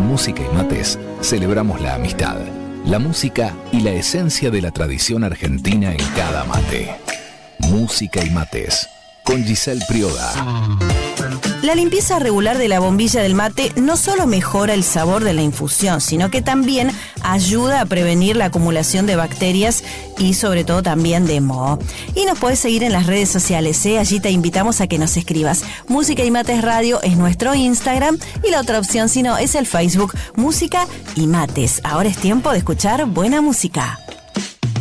Música y Mates celebramos la amistad, la música y la esencia de la tradición argentina en cada mate. Música y Mates, con Giselle Prioda. La limpieza regular de la bombilla del mate no solo mejora el sabor de la infusión, sino que también ayuda a prevenir la acumulación de bacterias y sobre todo también de moho. Y nos puedes seguir en las redes sociales, allí te invitamos a que nos escribas. Música y Mates Radio es nuestro Instagram y la otra opción, si no, es el Facebook Música y Mates. Ahora es tiempo de escuchar buena música.